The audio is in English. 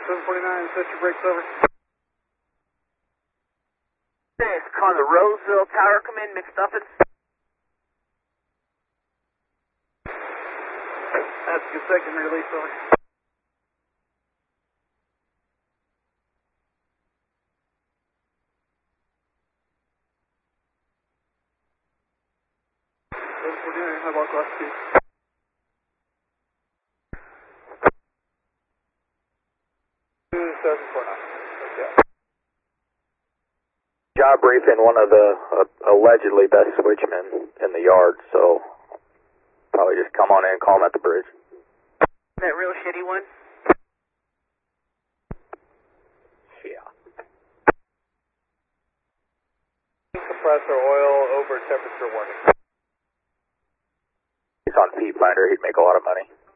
749, set your brakes over. It's calling the Roseville Tower, come in, McStuffins. That's a good second release over. High ball cross speed. Job briefing one of the allegedly best switchmen in the yard, so probably just come on in and call him at the bridge. That real shitty one? Yeah. Compressor oil over temperature warning. He's on feed finder, he'd make a lot of money.